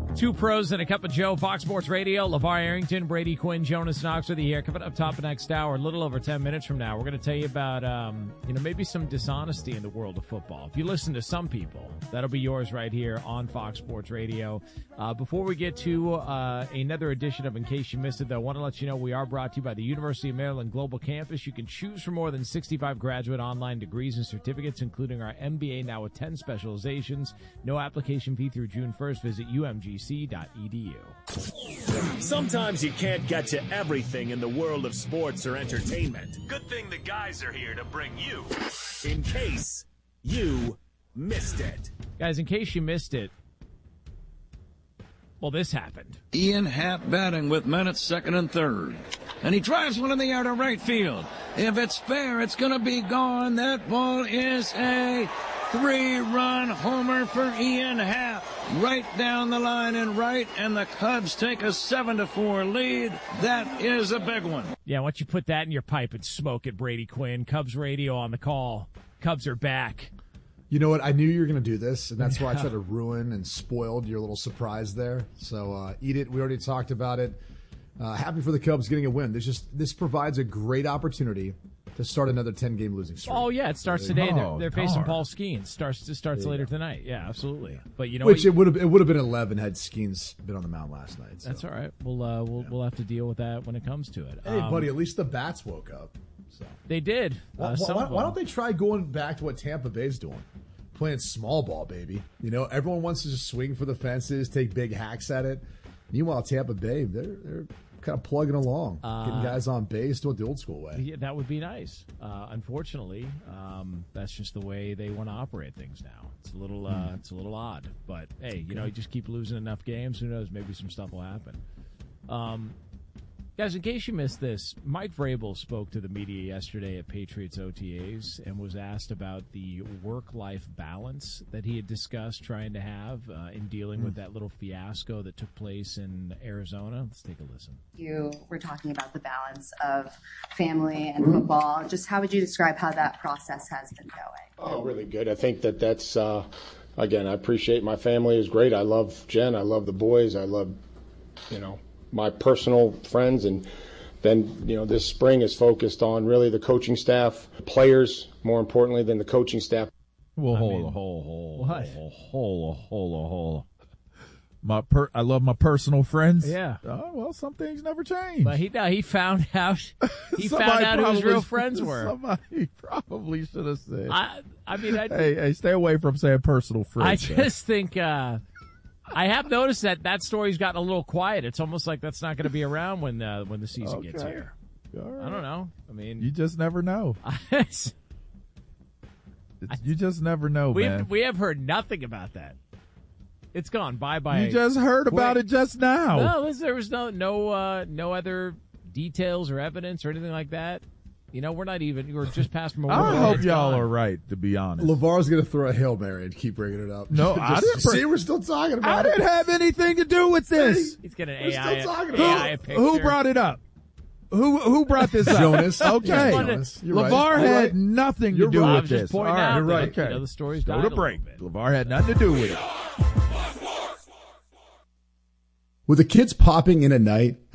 Two pros and a cup of Joe, Fox Sports Radio. LeVar Arrington, Brady Quinn, Jonas Knox with you here. Coming up top of next hour, a little over 10 minutes from now, we're going to tell you about, maybe some dishonesty in the world of football. If you listen to some people, that'll be yours right here on Fox Sports Radio. Before we get to another edition of In Case You Missed It, though, I want to let you know we are brought to you by the University of Maryland Global Campus. You can choose from more than 65 graduate online degrees and certificates, including our MBA now with 10 specializations. No application fee through June 1st. Visit umgc.edu. Sometimes you can't get to everything in the world of sports or entertainment. Good thing the guys are here to bring you In Case You Missed It. Guys, in case you missed it, well, this happened. Ian Happ batting with men at second and third. And he drives one in the air to right field. If it's fair, it's going to be gone. That ball is a 3-run homer for Ian Happ. Right down the line and right, and the Cubs take a 7-4 lead. That is a big one. Yeah, why don't you put that in your pipe and smoke it, Brady Quinn. Cubs radio on the call. Cubs are back. You know what? I knew you were going to do this, and that's why I tried to ruin and spoiled your little surprise there. So eat it. We already talked about it. Happy for the Cubs getting a win. This provides a great opportunity to start another 10-game losing streak. Oh, yeah, it starts today. They're facing Paul Skeens. Starts later tonight. Yeah, absolutely. But you know, it would have been 11 had Skeens been on the mound last night. So. That's all right. We'll have to deal with that when it comes to it. Hey, buddy, at least the bats woke up. So. They did. Why don't they try going back to what Tampa Bay's doing? Playing small ball, baby. You know, everyone wants to just swing for the fences, take big hacks at it. Meanwhile, Tampa Bay, they're kind of plugging along, getting guys on base, doing it the old school way. Yeah, that would be nice. Unfortunately, that's just the way they want to operate things now. It's a little odd. But hey, you just keep losing enough games. Who knows? Maybe some stuff will happen. Guys, in case you missed this, Mike Vrabel spoke to the media yesterday at Patriots OTAs and was asked about the work-life balance that he had discussed trying to have in dealing with that little fiasco that took place in Arizona. Let's take a listen. You were talking about the balance of family and football. Just how would you describe how that process has been going? Oh, really good. I think that's, again, I appreciate my family is great. I love Jen. I love the boys. I love, my personal friends, and then this spring is focused on really the coaching staff, players more importantly than the coaching staff. Well, I love my personal friends. Yeah. Oh, well, some things never change. But he found out. He found out who his real friends were. Somebody probably should have said. Hey, stay away from saying personal friends. I just think. I have noticed that story's gotten a little quiet. It's almost like that's not going to be around when the season gets here. Right. I don't know. I mean, you just never know. You just never know, man. We have heard nothing about that. It's gone bye. You just heard about it just now. No, there was no other details or evidence or anything like that. We're just past Memorial. I hope y'all are right, to be honest. LeVar's going to throw a Hail Mary and keep bringing it up. No, I didn't. See, we're still talking about it. I didn't have anything to do with this. He's got an AI picture. Who brought it up? Who brought this up? Jonas. Okay. Jonas. LeVar had nothing to do with this. All right, you're right. Okay. The story's go to break. LeVar had nothing to do with it. With the kids popping in at night,